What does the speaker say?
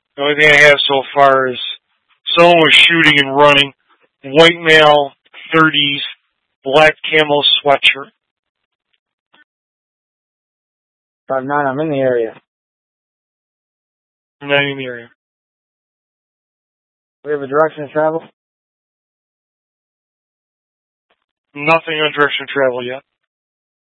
The only thing I have so far is someone was shooting and running. White male, 30s, black camo sweatshirt. 5-9, I'm in the area. Not in the area. We have a direction of travel? Nothing on direction of travel yet.